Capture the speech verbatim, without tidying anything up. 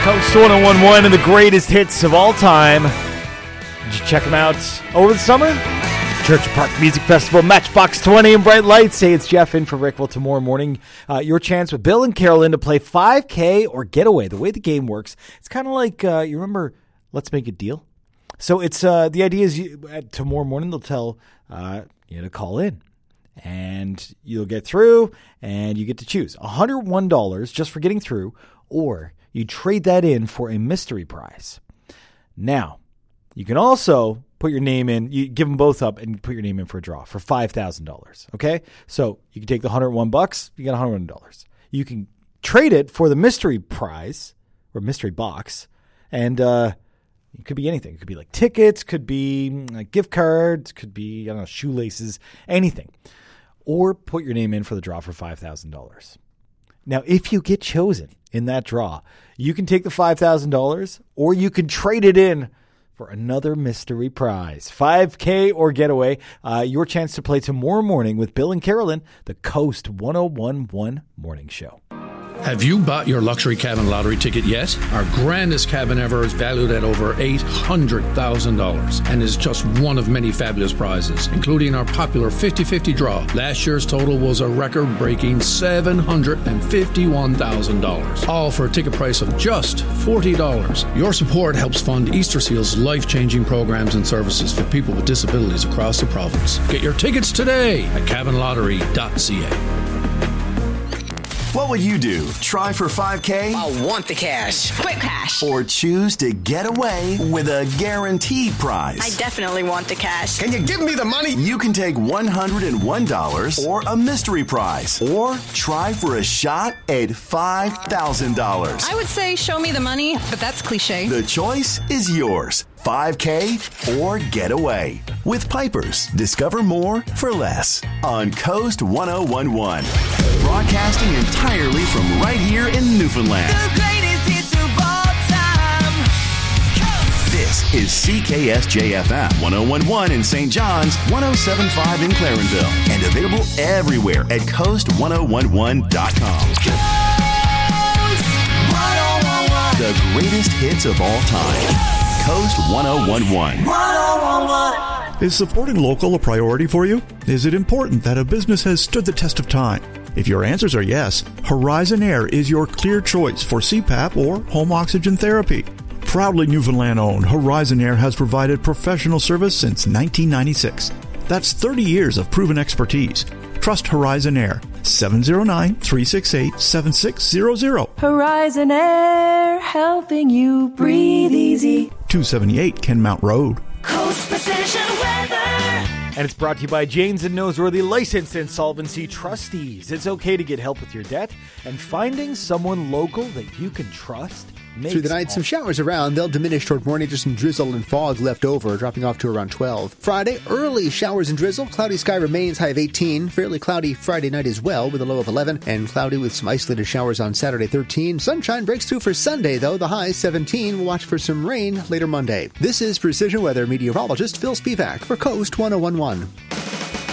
Coast one oh one one and the greatest hits of all time. Did you check them out over the summer? Church Park Music Festival, Matchbox twenty, and Bright Lights. Hey, it's Jeff in for Rick. Well, tomorrow morning, uh, your chance with Bill and Carolyn to play five K or Getaway. The way the game works, it's kind of like, uh, you remember Let's Make a Deal? So it's uh, the idea is you, uh, tomorrow morning they'll tell uh, you to call in. And you'll get through, and you get to choose one hundred one dollars just for getting through, or you trade that in for a mystery prize. Now, you can also put your name in, you give them both up, and put your name in for a draw for five thousand dollars, okay? So you can take the one hundred one bucks, you get one hundred one dollars. You can trade it for the mystery prize, or mystery box, and uh, it could be anything. It could be like tickets, could be like gift cards, could be, I don't know, shoelaces, anything. Or put your name in for the draw for five thousand dollars. Now, if you get chosen in that draw, you can take the five thousand dollars or you can trade it in for another mystery prize. five K or Getaway. Uh, your chance to play tomorrow morning with Bill and Carolyn, the Coast one oh one one Morning Show. Have you bought your luxury cabin lottery ticket yet? Our grandest cabin ever is valued at over eight hundred thousand dollars and is just one of many fabulous prizes, including our popular fifty-fifty draw. Last year's total was a record-breaking seven hundred fifty-one thousand dollars, all for a ticket price of just forty dollars. Your support helps fund Easter Seal's life-changing programs and services for people with disabilities across the province. Get your tickets today at cabin lottery dot c a. What would you do? Try for five K? I want the cash. Quick cash. Or choose to get away with a guaranteed prize? I definitely want the cash. Can you give me the money? You can take one hundred one dollars or a mystery prize. Or try for a shot at five thousand dollars. I would say show me the money, but that's cliche. The choice is yours. five K or Getaway. With Pipers, discover more for less. On Coast one oh one one. Broadcasting entirely from right here in Newfoundland. The greatest hits of all time. Coast. This is C K S J F M one oh one one in Saint John's, one oh seven point five in Clarenville, and available everywhere at coast one oh one one dot com. Coast one oh one one. The greatest hits of all time. Coast one oh one one. one oh one one. Is supporting local a priority for you? Is it important that a business has stood the test of time? If your answers are yes, Horizon Air is your clear choice for C PAP or home oxygen therapy. Proudly Newfoundland-owned, Horizon Air has provided professional service since nineteen ninety-six. That's thirty years of proven expertise. Trust Horizon Air. seven oh nine, three six eight, seven six zero zero. Horizon Air, helping you breathe easy. two seventy-eight Kenmount Road. Coast Precision Weather. And it's brought to you by Janes and Noseworthy Licensed Insolvency Trustees. It's okay to get help with your debt, and finding someone local that you can trust makes Through the night, some showers around. They'll diminish toward morning. Just some drizzle and fog left over, dropping off to around twelve. Friday, early showers and drizzle. Cloudy sky remains, high of eighteen. Fairly cloudy Friday night as well, with a low of eleven. And cloudy with some isolated showers on Saturday, thirteen. Sunshine breaks through for Sunday, though. The high, seventeen. We'll watch for some rain later Monday. This is Precision Weather meteorologist Phil Spivak for Coast one oh one one.